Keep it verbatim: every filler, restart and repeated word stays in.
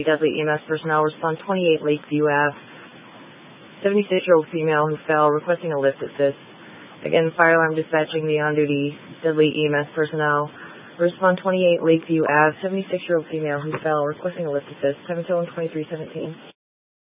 Dudley E M S personnel respond twenty-eight Lakeview Ave. seventy-six-year-old female who fell requesting a lift assist. Again, fire alarm dispatching the on-duty Dudley E M S personnel. Respond twenty-eight Lakeview Ave. seventy-six-year-old female who fell requesting a lift assist. seven two one twenty-three seventeen.